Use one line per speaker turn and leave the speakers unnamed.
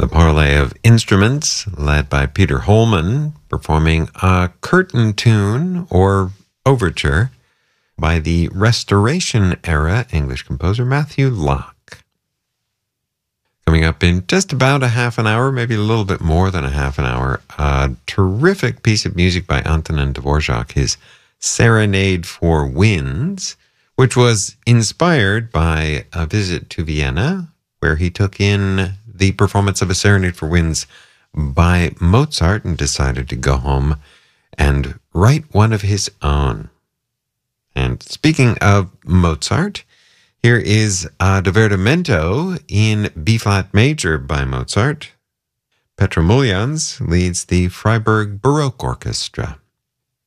The parley of instruments, led by Peter Holman, performing a curtain tune or overture by the Restoration-era English composer Matthew Locke. Coming up in just about a half an hour, maybe a little bit more than a half an hour, a terrific piece of music by Antonin Dvorak, his Serenade for Winds, which was inspired by a visit to Vienna, where he took in the performance of a Serenade for Winds by Mozart and decided to go home and write one of his own. And speaking of Mozart, here is Divertimento in B-flat major by Mozart. Petra Muljans leads the Freiburg Baroque Orchestra.